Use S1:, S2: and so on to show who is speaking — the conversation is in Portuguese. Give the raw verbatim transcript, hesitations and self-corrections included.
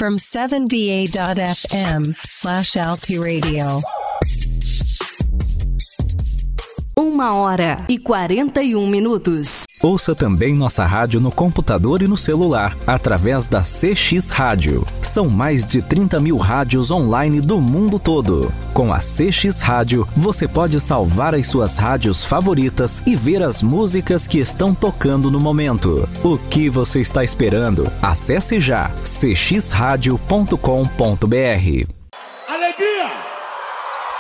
S1: from seven v a dot f m slash alti radio.
S2: Uma hora e quarenta e um minutos.
S3: Ouça também nossa rádio no computador e no celular, através da C X Rádio. São mais de trinta mil rádios online do mundo todo. Com a C X Rádio, você pode salvar as suas rádios favoritas e ver as músicas que estão tocando no momento. O que você está esperando? Acesse já c x radio ponto com ponto b r.